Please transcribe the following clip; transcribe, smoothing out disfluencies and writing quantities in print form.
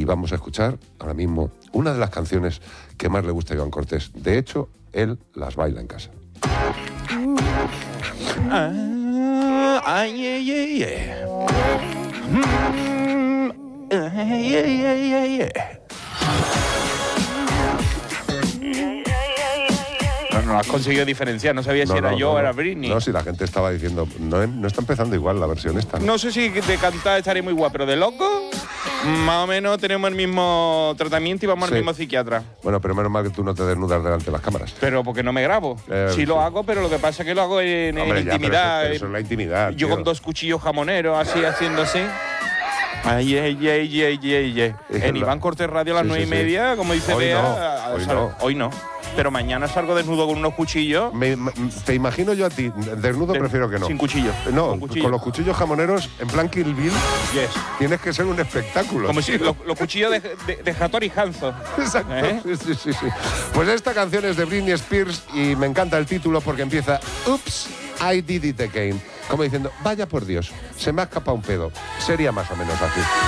y vamos a escuchar ahora mismo una de las canciones que más le gusta a Iván Cortés. De hecho, él las baila en casa. No has conseguido diferenciar, no sabía si era yo o era Britney. No, si la gente estaba diciendo, no está empezando igual la versión esta. No sé si de cantar estaré muy guapo, pero de loco, más o menos tenemos el mismo tratamiento y vamos al mismo psiquiatra. Bueno, pero menos mal que tú no te desnudas delante de las cámaras. Pero porque no me grabo. Sí lo hago, pero lo que pasa es que lo hago en intimidad. Pero eso es la intimidad. Yo tío. Con 2 cuchillos jamoneros, así, haciendo así. Ay. En Iván Cortés Radio a las 9:30, como dice Hoy Bea. Hoy no. Pero mañana salgo desnudo con unos cuchillos. Te imagino yo a ti, desnudo prefiero que no. Sin cuchillo. No, con los cuchillos jamoneros, en plan Kill Bill, Yes. tienes que ser un espectáculo. Como si los cuchillos de Hattori Hanzo. Exacto. Sí. Pues esta canción es de Britney Spears y me encanta el título porque empieza Oops, I did it again. Como diciendo, vaya por Dios, se me ha escapado un pedo. Sería más o menos así.